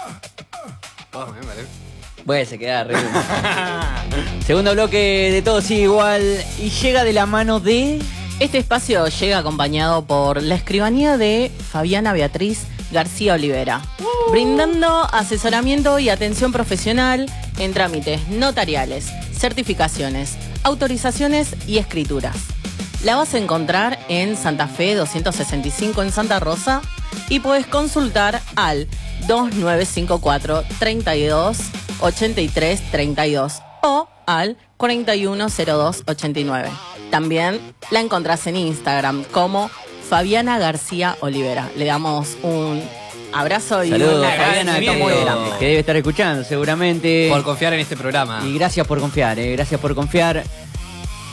Bueno, se queda re bien. Segundo bloque de Todo Sigue Igual y llega de la mano de... Este espacio llega acompañado por la escribanía de Fabiana Beatriz García Olivera, brindando asesoramiento y atención profesional en trámites notariales, certificaciones, autorizaciones y escrituras. La vas a encontrar en Santa Fe 265 en Santa Rosa y puedes consultar al 2954 32 83 32 o al 410289. También la encontrás en Instagram como Fabiana García Olivera. Le damos un abrazo y saludos, un Fabiana, agradecimiento muy grande. que debe estar escuchando seguramente. Por confiar en este programa. Y gracias por confiar, gracias por confiar.